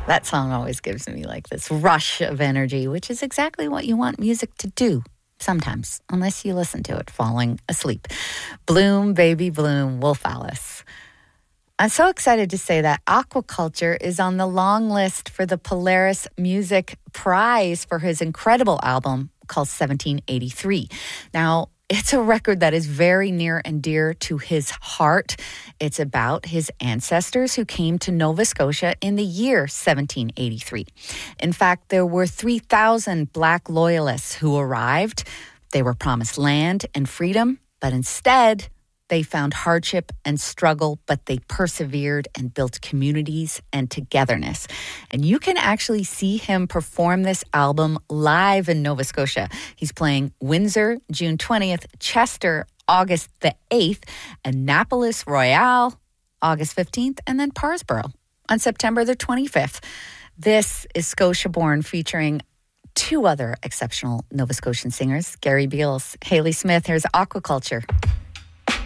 That song always gives me like this rush of energy, which is exactly what you want music to do sometimes, unless you listen to it falling asleep. Bloom, Baby Bloom, Wolf Alice. I'm so excited to say that Aquaculture is on the long list for the Polaris Music Prize for his incredible album called 1783. Now, it's a record that is very near and dear to his heart. It's about his ancestors who came to Nova Scotia in the year 1783. In fact, there were 3,000 Black loyalists who arrived. They were promised land and freedom, but instead they found hardship and struggle, but they persevered and built communities and togetherness. And you can actually see him perform this album live in Nova Scotia. He's playing Windsor, June 20th, Chester, August the 8th, Annapolis Royale, August 15th, and then Parsboro on September the 25th. This is Scotia Born, featuring two other exceptional Nova Scotian singers, Gary Beals, Haley Smith. Here's Aquaculture.